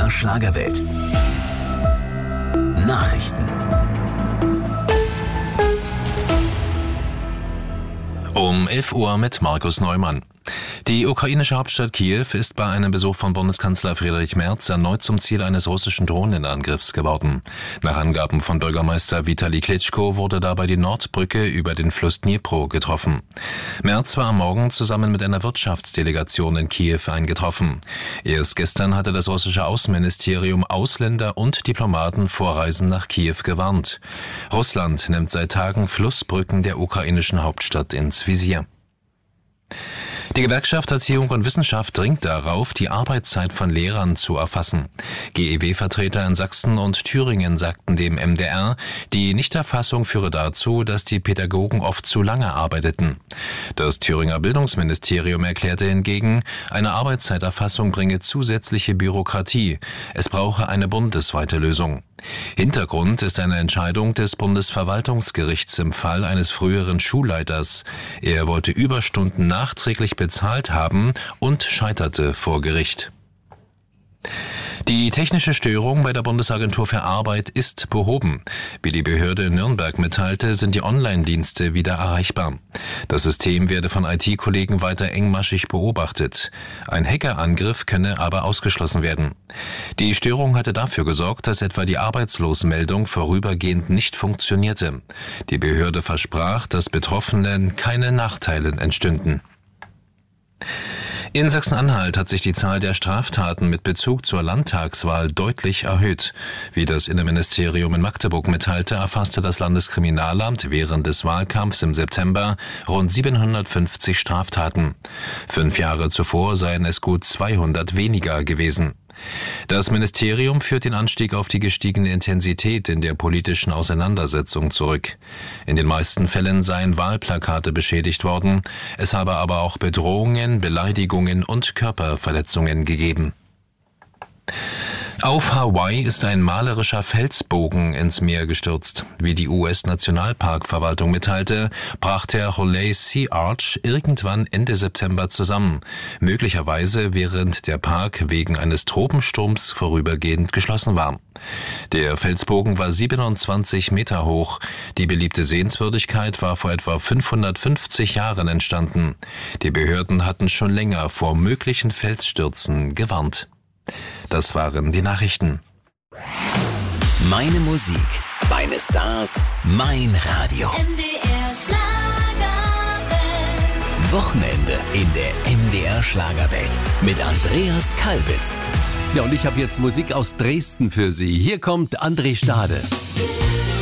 MDR Schlagerwelt. Nachrichten. Um 11 Uhr mit Markus Neumann. Die ukrainische Hauptstadt Kiew ist bei einem Besuch von Bundeskanzler Friedrich Merz erneut zum Ziel eines russischen Drohnenangriffs geworden. Nach Angaben von Bürgermeister Vitali Klitschko wurde dabei die Nordbrücke über den Fluss Dnipro getroffen. Merz war am Morgen zusammen mit einer Wirtschaftsdelegation in Kiew eingetroffen. Erst gestern hatte das russische Außenministerium Ausländer und Diplomaten vor Reisen nach Kiew gewarnt. Russland nimmt seit Tagen Flussbrücken der ukrainischen Hauptstadt ins Visier. Die Gewerkschaft Erziehung und Wissenschaft dringt darauf, die Arbeitszeit von Lehrern zu erfassen. GEW-Vertreter in Sachsen und Thüringen sagten dem MDR, die Nichterfassung führe dazu, dass die Pädagogen oft zu lange arbeiteten. Das Thüringer Bildungsministerium erklärte hingegen, eine Arbeitszeiterfassung bringe zusätzliche Bürokratie. Es brauche eine bundesweite Lösung. Hintergrund ist eine Entscheidung des Bundesverwaltungsgerichts im Fall eines früheren Schulleiters. Er wollte Überstunden nachträglich bezahlt haben und scheiterte vor Gericht. Die technische Störung bei der Bundesagentur für Arbeit ist behoben. Wie die Behörde in Nürnberg mitteilte, sind die Online-Dienste wieder erreichbar. Das System werde von IT-Kollegen weiter engmaschig beobachtet. Ein Hackerangriff könne aber ausgeschlossen werden. Die Störung hatte dafür gesorgt, dass etwa die Arbeitslosmeldung vorübergehend nicht funktionierte. Die Behörde versprach, dass Betroffenen keine Nachteile entstünden. In Sachsen-Anhalt hat sich die Zahl der Straftaten mit Bezug zur Landtagswahl deutlich erhöht. Wie das Innenministerium in Magdeburg mitteilte, erfasste das Landeskriminalamt während des Wahlkampfs im September rund 750 Straftaten. 5 Jahre zuvor seien es gut 200 weniger gewesen. Das Ministerium führt den Anstieg auf die gestiegene Intensität in der politischen Auseinandersetzung zurück. In den meisten Fällen seien Wahlplakate beschädigt worden, es habe aber auch Bedrohungen, Beleidigungen und Körperverletzungen gegeben. Auf Hawaii ist ein malerischer Felsbogen ins Meer gestürzt. Wie die US-Nationalparkverwaltung mitteilte, brach der Roley Sea Arch irgendwann Ende September zusammen. Möglicherweise während der Park wegen eines Tropensturms vorübergehend geschlossen war. Der Felsbogen war 27 Meter hoch. Die beliebte Sehenswürdigkeit war vor etwa 550 Jahren entstanden. Die Behörden hatten schon länger vor möglichen Felsstürzen gewarnt. Das waren die Nachrichten. Meine Musik, meine Stars, mein Radio. MDR Schlagerwelt. Wochenende in der MDR Schlagerwelt mit Andreas Kalbitz. Ja, und ich habe jetzt Musik aus Dresden für Sie. Hier kommt André Stade.